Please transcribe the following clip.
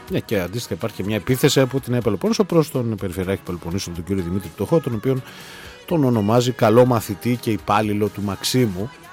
Ναι, και αντίστοιχα υπάρχει και μια επίθεση από την Νέα Πελοπόννησο προς τον Περιφερειάρχη Πελοποννήσου, τον κύριο Δημήτρη Πτωχό, τον οποίο τον ονομάζει καλό μαθητή και υπάλληλο του Μαξίμου.